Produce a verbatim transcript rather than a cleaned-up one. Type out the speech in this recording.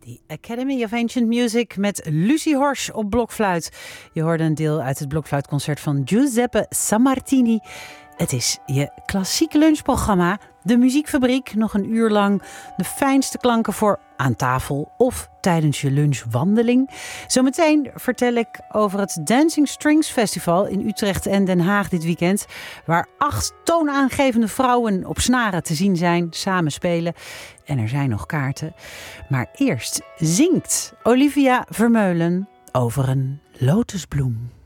The Academy of Ancient Music met Lucie Horsch op blokfluit. Je hoorde een deel uit het blokfluitconcert van Giuseppe Sammartini. Het is je klassieke lunchprogramma, de Muziekfabriek. Nog een uur lang de fijnste klanken voor aan tafel of tijdens je lunchwandeling. Zometeen vertel ik over het Dancing Strings Festival in Utrecht en Den Haag dit weekend. Waar acht toonaangevende vrouwen op snaren te zien zijn, samen spelen. En er zijn nog kaarten. Maar eerst zingt Olivia Vermeulen over een lotusbloem.